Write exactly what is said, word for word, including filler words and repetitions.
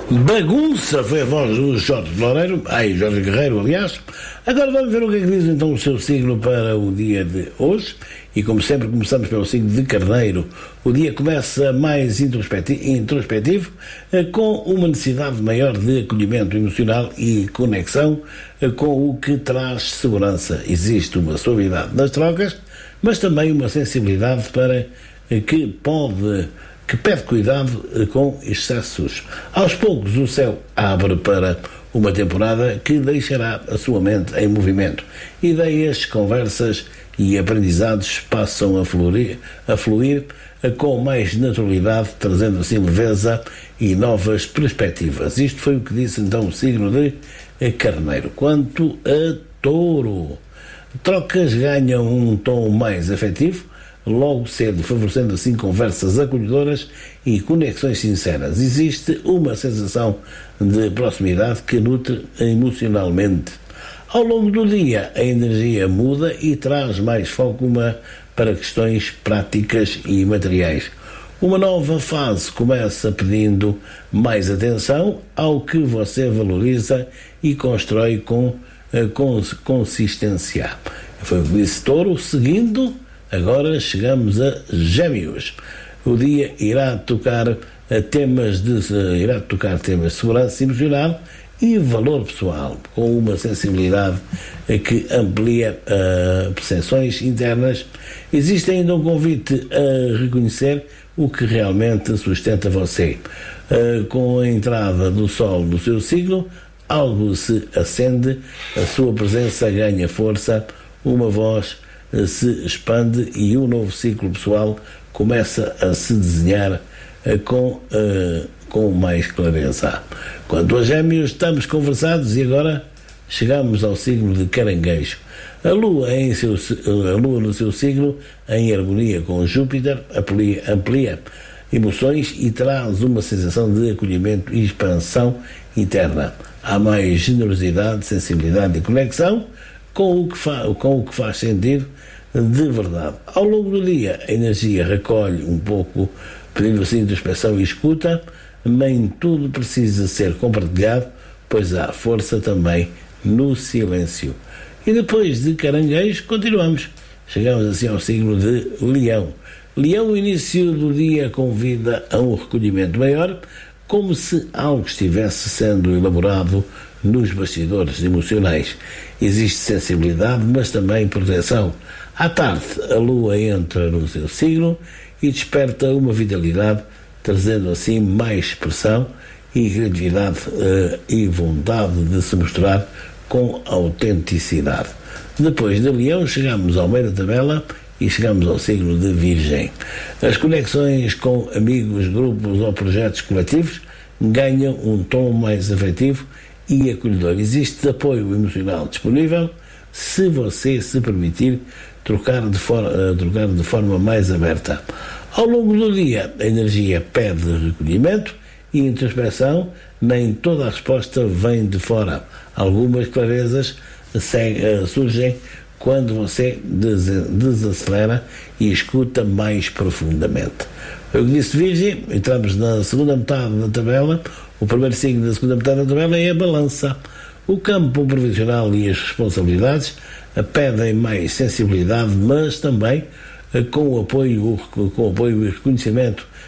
Bagunça foi a voz do Jorge Loureiro, ai, Jorge Guerreiro, aliás. Agora vamos ver o que é que diz então o seu signo para o dia de hoje. E como sempre começamos pelo signo de Carneiro. O dia começa mais introspectivo, com uma necessidade maior de acolhimento emocional e conexão com o que traz segurança. Existe uma suavidade nas trocas, mas também uma sensibilidade para que pode... que pede cuidado com excessos. Aos poucos o céu abre para uma temporada que deixará a sua mente em movimento. Ideias, conversas e aprendizados passam a fluir, a fluir com mais naturalidade, trazendo assim leveza e novas perspectivas. Isto foi o que disse então o signo de Carneiro. Quanto a Touro, trocas ganham um tom mais afetivo, logo cedo, favorecendo assim conversas acolhedoras e conexões sinceras. Existe uma sensação de proximidade que nutre emocionalmente. Ao longo do dia, a energia muda e traz mais foco uma, para questões práticas e materiais. Uma nova fase começa pedindo mais atenção ao que você valoriza e constrói com, com consistência. Foi o que disse Touro, seguindo. Agora chegamos a Gêmeos. O dia irá tocar a temas de irá tocar temas de segurança emocional e valor pessoal, com uma sensibilidade que amplia uh, percepções internas. Existe ainda um convite a reconhecer o que realmente sustenta você. Uh, com a entrada do Sol no seu signo, algo se acende, a sua presença ganha força, uma voz se expande e um novo ciclo pessoal começa a se desenhar uh, com, uh, com mais clareza. Quanto a Gêmeos, estamos conversados e agora chegamos ao signo de Caranguejo. A Lua, em seu, a Lua no seu signo, em harmonia com Júpiter, amplia, amplia emoções e traz uma sensação de acolhimento e expansão interna. Há mais generosidade, sensibilidade e conexão com o que, fa, com o que faz sentido de verdade. Ao longo do dia, a energia recolhe um pouco, pedindo assim introspeção e escuta, nem tudo precisa ser compartilhado, pois há força também no silêncio. E depois de Caranguejo, continuamos. Chegamos assim ao signo de Leão. Leão, o início do dia convida a um recolhimento maior, como se algo estivesse sendo elaborado nos bastidores emocionais. Existe sensibilidade, mas também proteção. À tarde, a Lua entra no seu signo e desperta uma vitalidade, trazendo assim mais expressão e criatividade uh, e vontade de se mostrar com autenticidade. Depois de Leão, chegamos ao meio da tabela e chegamos ao signo de Virgem. As conexões com amigos, grupos ou projetos coletivos ganham um tom mais afetivo e acolhedor. Existe apoio emocional disponível se você se permitir trocar de, for- trocar de forma mais aberta. Ao longo do dia, a energia pede recolhimento e introspeção, nem toda a resposta vem de fora. Algumas clarezas surgem quando você des- desacelera e escuta mais profundamente. Eu disse Virgem, entramos na segunda metade da tabela. O primeiro signo da segunda metade da tabela é a Balança. O campo profissional e as responsabilidades pedem mais sensibilidade, mas também com o apoio, com o apoio e reconhecimento